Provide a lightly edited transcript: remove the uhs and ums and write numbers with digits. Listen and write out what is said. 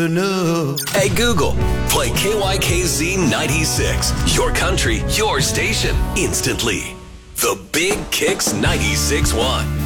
Hey Google, play KYKZ 96. Your country, your station, instantly. The Big Kicks 96.1.